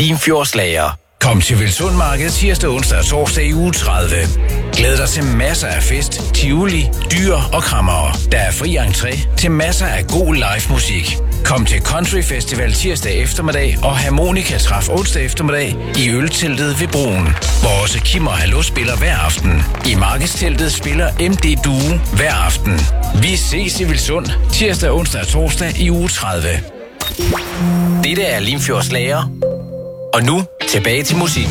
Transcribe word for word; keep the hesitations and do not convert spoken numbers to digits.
Limfjordslager. Kom til Vilsund Marked tirsdag, onsdag og torsdag i uge tredive. Glæd dig til masser af fest, tivoli, dyr og krammere. Der er fri entré til masser af god live musik. Kom til Country Festival tirsdag eftermiddag og Harmonika Træf onsdag eftermiddag i ølteltet ved broen, hvor også Kim og Hallo spiller hver aften. I markedsteltet spiller M D Duo hver aften. Vi ses i Vilsund tirsdag, onsdag og torsdag i uge tredive. Dette er Limfjordslager. Og nu tilbage til musikken.